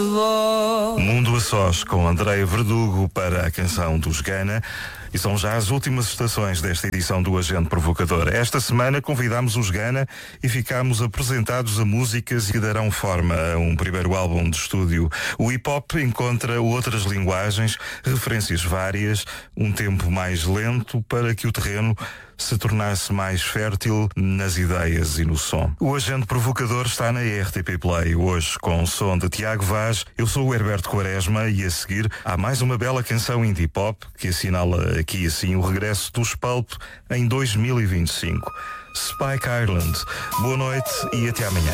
Mundo a Sós com Andréia Verdugo para a canção dos Gana. E são já as últimas estações desta edição do Agente Provocador. Esta semana convidámos os Gana e ficámos apresentados a músicas que darão forma a um primeiro álbum de estúdio. O hip-hop encontra outras linguagens, referências várias, um tempo mais lento para que o terreno se tornasse mais fértil nas ideias e no som. O Agente Provocador está na RTP Play, hoje com o som de Tiago Vaz. Eu sou o Herberto Quaresma e a seguir há mais uma bela canção indie pop que assinala aqui assim o regresso dos Pulp em 2025. Spike Island. Boa noite e até amanhã.